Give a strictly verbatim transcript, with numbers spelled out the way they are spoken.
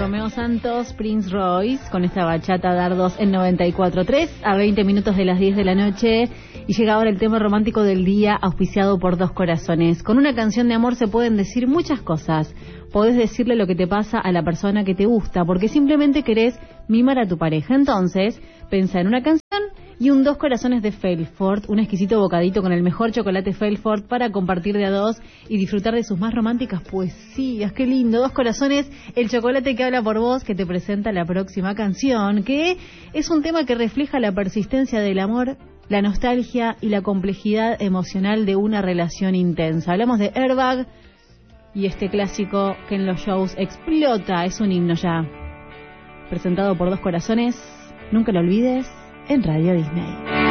Romeo Santos, Prince Royce, con esta bachata Dardos en noventa y cuatro punto tres, a veinte minutos de las diez de la noche. Y llega ahora el tema romántico del día, auspiciado por Dos Corazones. Con una canción de amor se pueden decir muchas cosas. Podés decirle lo que te pasa a la persona que te gusta, porque simplemente querés mimar a tu pareja. Entonces, pensá en una canción y un Dos Corazones de Failford, un exquisito bocadito con el mejor chocolate Failford para compartir de a dos y disfrutar de sus más románticas poesías. ¡Qué lindo! Dos Corazones, el chocolate que habla por vos, que te presenta la próxima canción, que es un tema que refleja la persistencia del amor, la nostalgia y la complejidad emocional de una relación intensa. Hablamos de Airbag y este clásico que en los shows explota, es un himno ya. Presentado por Dos Corazones, nunca lo olvides, en Radio Disney.